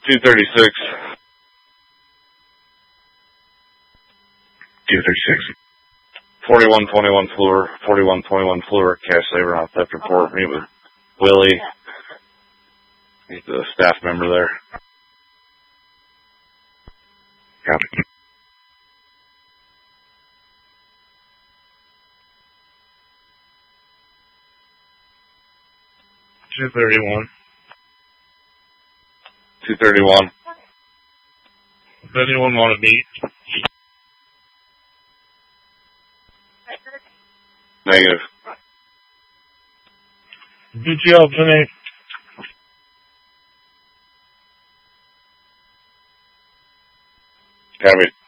236. 236. 4121 Fluor, 4121 Fluor, cash saver on theft report. Meet with Willie. He's the staff member there. Copy. $231. 231. Does anyone want to meet? Negative. DTL 10-8. Copy.